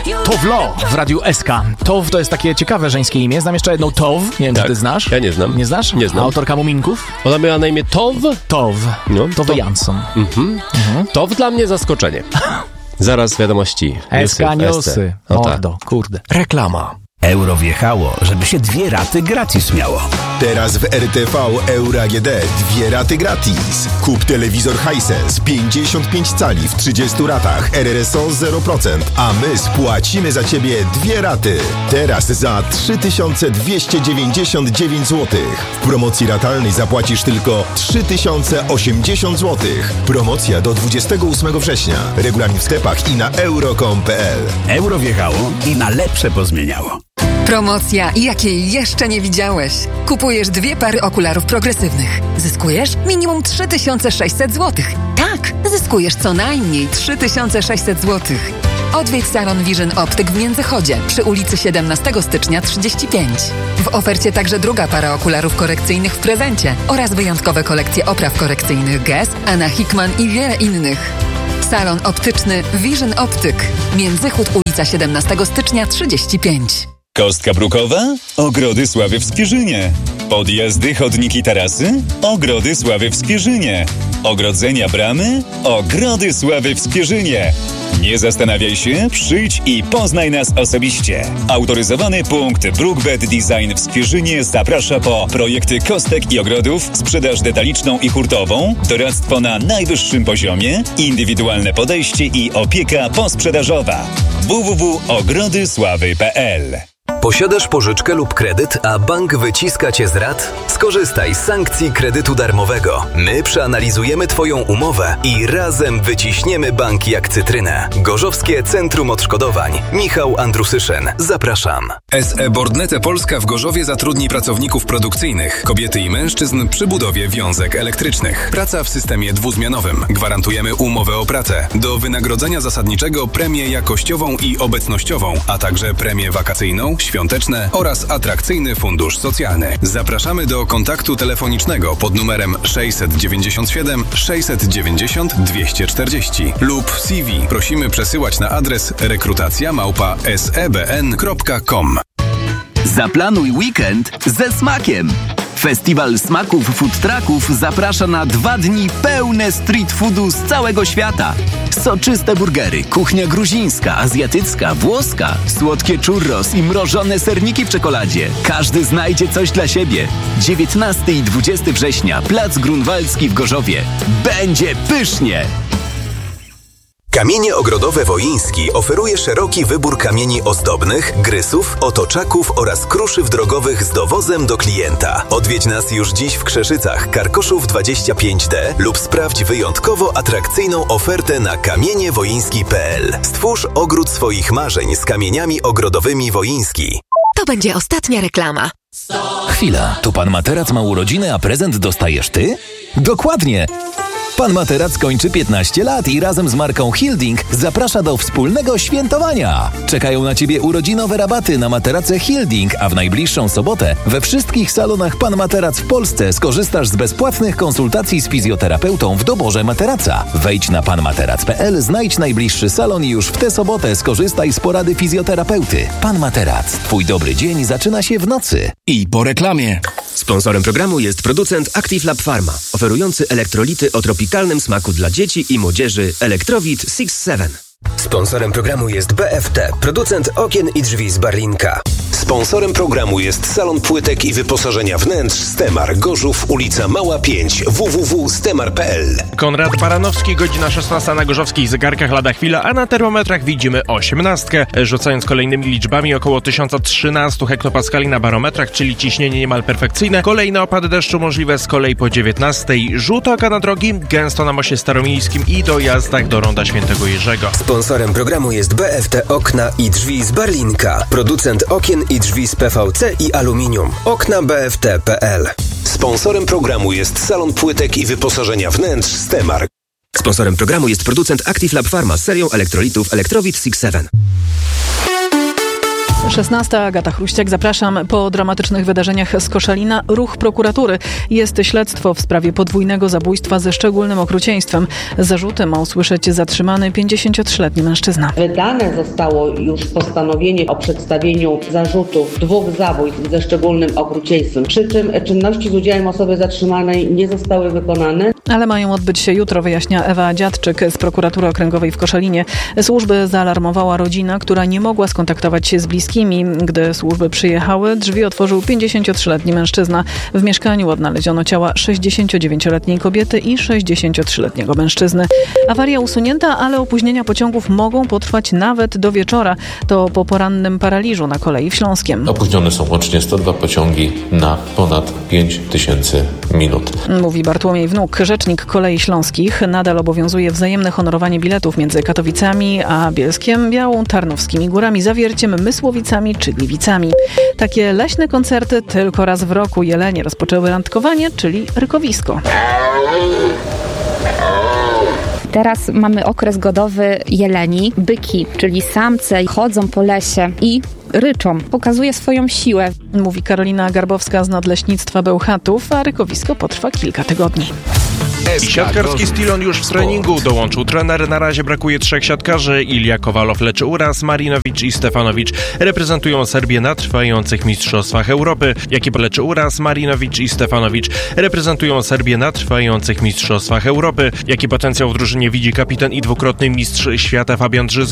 Towlo w Radiu SK. Tow to jest takie ciekawe żeńskie imię. Znam jeszcze jedną Tow. Nie wiem, czy ty znasz? Ja nie znam. Nie znasz? Nie znam. Autorka Muminków? Ona miała na imię Tow? Tow. No, Tow Jansson. Tow dla mnie zaskoczenie. Zaraz wiadomości. SK Newsy. Mordo, kurde. Reklama. Euro wjechało, żeby się 2 raty gratis miało. Teraz w RTV Euro AGD 2 raty gratis. Kup telewizor Hisense 55 cali w 30 ratach, RRSO 0%, a my spłacimy za Ciebie 2 raty. Teraz za 3299 zł. W promocji ratalnej zapłacisz tylko 3080 zł. Promocja do 28 września. Regulamin w sklepach i na euro.com.pl. Euro wjechało i na lepsze pozmieniało. Promocja, jakiej jeszcze nie widziałeś. Kupujesz 2 pary okularów progresywnych. Zyskujesz minimum 3600 zł. Tak, zyskujesz co najmniej 3600 zł. Odwiedź salon Vision Optyk w Międzychodzie przy ulicy 17 stycznia 35. W ofercie także 2 para okularów korekcyjnych w prezencie oraz wyjątkowe kolekcje opraw korekcyjnych Guess, Anna Hickman i wiele innych. Salon optyczny Vision Optyk. Międzychód, ulica 17 stycznia 35. Kostka brukowa? Ogrody Sławy w Skwierzynie. Podjazdy, chodniki, tarasy? Ogrody Sławy w Skwierzynie. Ogrodzenia, bramy? Ogrody Sławy w Skwierzynie. Nie zastanawiaj się, przyjdź i poznaj nas osobiście. Autoryzowany punkt Brookbed Design w Skwierzynie zaprasza po projekty kostek i ogrodów, sprzedaż detaliczną i hurtową, doradztwo na najwyższym poziomie, indywidualne podejście i opieka posprzedażowa. www.ogrodysławy.pl. Posiadasz pożyczkę lub kredyt, a bank wyciska Cię z rat? Skorzystaj z sankcji kredytu darmowego. My przeanalizujemy Twoją umowę i razem wyciśniemy bank jak cytrynę. Gorzowskie Centrum Odszkodowań. Michał Andrusyszen. Zapraszam. SE Bordnete Polska w Gorzowie zatrudni pracowników produkcyjnych, kobiety i mężczyzn przy budowie wiązek elektrycznych. Praca w systemie dwuzmianowym. Gwarantujemy umowę o pracę. Do wynagrodzenia zasadniczego premię jakościową i obecnościową, a także premię wakacyjną, świąteczne oraz atrakcyjny fundusz socjalny. Zapraszamy do kontaktu telefonicznego pod numerem 697 690 240 lub CV. Prosimy przesyłać na adres rekrutacja@sebn.com. Zaplanuj weekend ze smakiem. Festiwal Smaków Food Trucków zaprasza na 2 dni pełne street foodu z całego świata. Soczyste burgery, kuchnia gruzińska, azjatycka, włoska, słodkie churros i mrożone serniki w czekoladzie. Każdy znajdzie coś dla siebie. 19 i 20 września, Plac Grunwaldzki w Gorzowie. Będzie pysznie! Kamienie Ogrodowe Wołyński oferuje szeroki wybór kamieni ozdobnych, grysów, otoczaków oraz kruszyw drogowych z dowozem do klienta. Odwiedź nas już dziś w Krzeszycach, Karkoszów 25D lub sprawdź wyjątkowo atrakcyjną ofertę na kamieniewołyński.pl. Stwórz ogród swoich marzeń z kamieniami ogrodowymi Wołyński. To będzie ostatnia reklama. Chwila, to Pan Materac ma urodziny, a prezent dostajesz ty? Dokładnie! Pan Materac kończy 15 lat i razem z marką Hilding zaprasza do wspólnego świętowania. Czekają na Ciebie urodzinowe rabaty na materace Hilding, a w najbliższą sobotę we wszystkich salonach Pan Materac w Polsce skorzystasz z bezpłatnych konsultacji z fizjoterapeutą w doborze materaca. Wejdź na panmaterac.pl, znajdź najbliższy salon i już w tę sobotę skorzystaj z porady fizjoterapeuty. Pan Materac. Twój dobry dzień zaczyna się w nocy. I po reklamie. Sponsorem programu jest producent Active Lab Pharma, oferujący elektrolity o tropikalnym smaku dla dzieci i młodzieży Electrowit 6-7. Sponsorem programu jest BFT, producent okien i drzwi z Barlinka. Sponsorem programu jest salon płytek i wyposażenia wnętrz Stemar, Gorzów, ulica Mała 5, www.stemar.pl. Konrad Baranowski, godzina 16 na gorzowskich zegarkach lada chwila, a na termometrach widzimy 18. Rzucając kolejnymi liczbami, około 1013 hektopaskali na barometrach, czyli ciśnienie niemal perfekcyjne. Kolejne opady deszczu możliwe z kolei po 19. Żółta oka na drogi, gęsto na moście staromiejskim i dojazdach do ronda Świętego Jerzego. Sponsorem programu jest BFT Okna i Drzwi z Barlinka, producent okien i drzwi z PVC i aluminium. Okna BFT.pl. Sponsorem programu jest salon płytek i wyposażenia wnętrz Stemar. Sponsorem programu jest producent Active Lab Pharma z serią elektrolitów Electrowit 6-7. 16. Agata Chruściak, zapraszam. Po dramatycznych wydarzeniach z Koszalina ruch prokuratury. Jest śledztwo w sprawie podwójnego zabójstwa ze szczególnym okrucieństwem. Zarzuty ma usłyszeć zatrzymany 53-letni mężczyzna. Wydane zostało już postanowienie o przedstawieniu zarzutów 2 zabójstw ze szczególnym okrucieństwem. Przy czym czynności z udziałem osoby zatrzymanej nie zostały wykonane. Ale mają odbyć się jutro, wyjaśnia Ewa Dziadczyk z prokuratury okręgowej w Koszalinie. Służby zaalarmowała rodzina, która nie mogła skontaktować się z bliskimi. Gdy służby przyjechały, drzwi otworzył 53-letni mężczyzna. W mieszkaniu odnaleziono ciała 69-letniej kobiety i 63-letniego mężczyzny. Awaria usunięta, ale opóźnienia pociągów mogą potrwać nawet do wieczora. To po porannym paraliżu na kolei w Śląskiem. Opóźnione są łącznie 102 pociągi na ponad 5000 minut. Mówi Bartłomiej Wnuk, rzecznik Kolei Śląskich. Nadal obowiązuje wzajemne honorowanie biletów między Katowicami a Bielskiem, Białą, Tarnowskimi Górami, Zawierciem, Mysłowicami czy Gliwicami. Takie leśne koncerty tylko raz w roku. Jelenie rozpoczęły randkowanie, czyli rykowisko. Teraz mamy okres godowy jeleni. Byki, czyli samce, chodzą po lesie i ryczą. Pokazuje swoją siłę. Mówi Karolina Garbowska z Nadleśnictwa Bełchatów, a rykowisko potrwa kilka tygodni. Siatkarski Stilon już w treningu. Dołączył trener. Na razie brakuje 3 siatkarzy. Ilja Kowalow leczy uraz, Marinowicz i Stefanowicz reprezentują Serbię na trwających mistrzostwach Europy. Jaki leczy uraz, Marinowicz i Stefanowicz reprezentują Serbię na trwających mistrzostwach Europy. Jaki potencjał w drużynie widzi kapitan i 2-krotny mistrz świata Fabian Drzyzga?